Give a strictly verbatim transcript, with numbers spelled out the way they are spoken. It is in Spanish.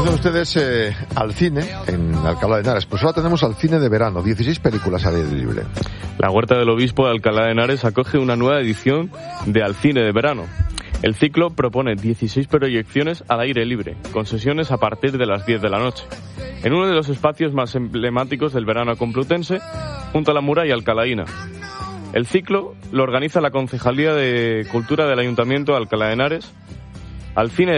Conocen ustedes eh, al cine en Alcalá de Henares. Pues ahora tenemos al cine de verano, dieciséis películas al aire libre. La Huerta del Obispo de Alcalá de Henares acoge una nueva edición de Al Cine de Verano. El ciclo propone dieciséis proyecciones al aire libre, con sesiones a partir de las diez de la noche, en uno de los espacios más emblemáticos del verano complutense, junto a la muralla alcalaína. El ciclo lo organiza la Concejalía de Cultura del Ayuntamiento de Alcalá de Henares. Al Cine